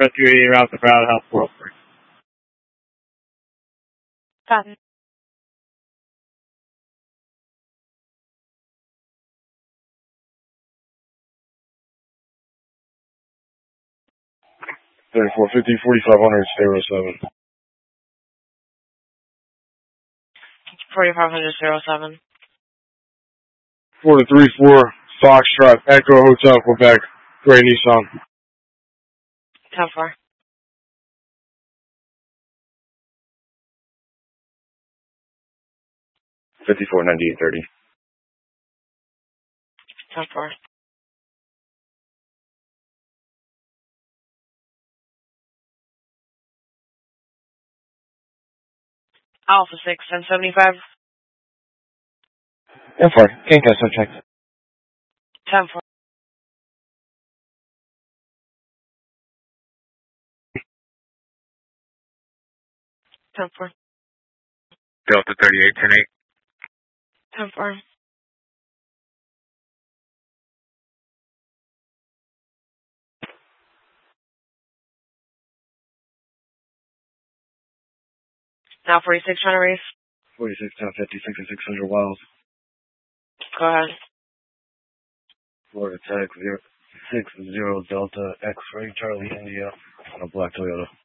Rescue 80 route to Broward Health 403. Copy. $34.50, 4500, 07. 4500 4-3-4, Foxtrot, Echo Hotel, Quebec, Gray Nissan. 10-4. 549830. 10-4. Alpha 6, 1075. M4, can't get subject. 10-4. 10-4. Delta 38, 10-8. 10-4. Now 46 trying to race. 46, 1050, 6600 Wild. Go ahead. Florida Tech, 60 Delta, X-Ray, Charlie, India, on a black Toyota.